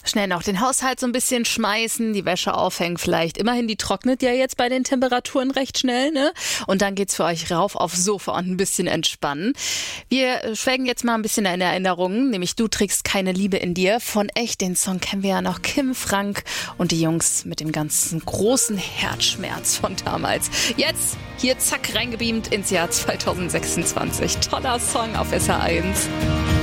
Schnell noch den Haushalt so ein bisschen schmeißen, die Wäsche aufhängen vielleicht. Immerhin, die trocknet ja jetzt bei den Temperaturen recht schnell, ne? Und dann geht's für euch rauf aufs Sofa und ein bisschen entspannen. Wir schwelgen jetzt mal ein bisschen in Erinnerungen, nämlich Du trägst keine Liebe in dir. Von Echt, den Song kennen wir ja noch. Kim Frank und die Jungs mit dem ganzen großen Herzschmerz von damals. Jetzt hier zack reingebeamt ins Jahr 2026. Toller Song auf SR1.